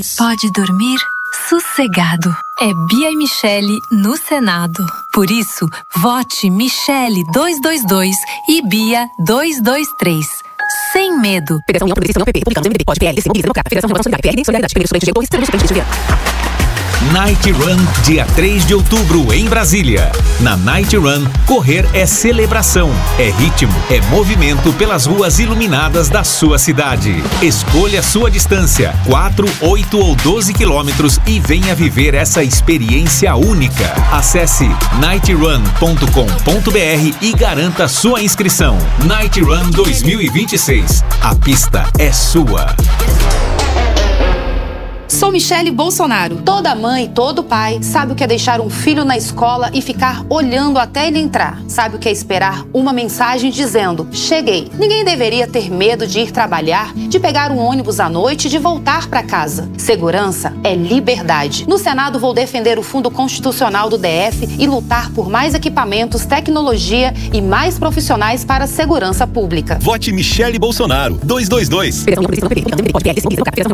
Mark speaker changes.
Speaker 1: Pode dormir sossegado. É Bia e Michele no Senado. Por isso, vote Michele 222 e Bia 223. Sem medo.
Speaker 2: Federação União Progressista União PP. Republicanos, MDB, POD, PL, Mobiliza Democrata. Federação Renovação Solidária, PRD, Solidariedade, PL, Estudante, Diretor, Extremo, Suplente, Governo.
Speaker 3: Night Run, dia 3 de outubro, em Brasília. Na Night Run, correr é celebração, é ritmo, é movimento pelas ruas iluminadas da sua cidade. Escolha sua distância, 4, 8 ou 12 quilômetros e venha viver essa experiência única. Acesse nightrun.com.br e garanta sua inscrição. Night Run 2026. A pista é sua.
Speaker 4: Sou Michele Bolsonaro. Toda mãe, todo pai sabe o que é deixar um filho na escola e ficar olhando até ele entrar. Sabe o que é esperar uma mensagem dizendo, cheguei. Ninguém deveria ter medo de ir trabalhar, de pegar um ônibus à noite e de voltar para casa. Segurança é liberdade. No Senado vou defender o Fundo Constitucional do DF e lutar por mais equipamentos, tecnologia e mais profissionais para a segurança pública.
Speaker 5: Vote Michele Bolsonaro, 222.